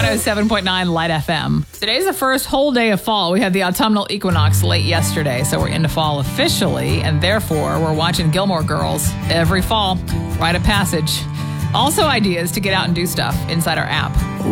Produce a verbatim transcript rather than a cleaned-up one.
oh seven point nine Light F M. Today's the first whole day of fall. We had the autumnal equinox late yesterday, so we're into fall officially, and therefore we're watching Gilmore Girls every fall. Rite of passage. Also ideas to get out and do stuff inside our app.